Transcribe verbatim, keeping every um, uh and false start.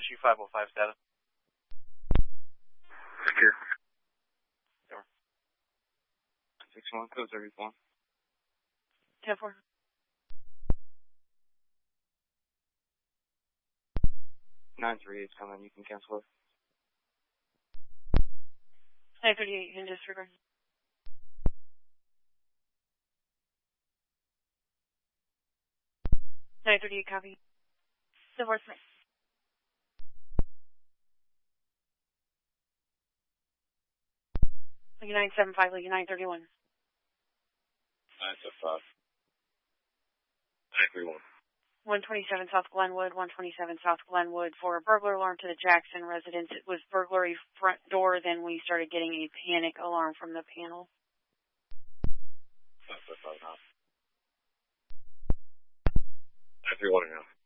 issue five oh five status. Secure. Over. six one, code thirty-four. ten four. nine three eight's coming. You can cancel it. nine thirty-eight, you can disregard. nine thirty-eight, copy. Divorce me. Lincoln nine seven five, Lincoln nine thirty-one. nine seven five. nine three one. one twenty-seven South Glenwood, one twenty-seven South Glenwood for a burglar alarm to the Jackson residence. It was burglary front door, then we started getting a panic alarm from the panel. nine seven five now. nine three one now.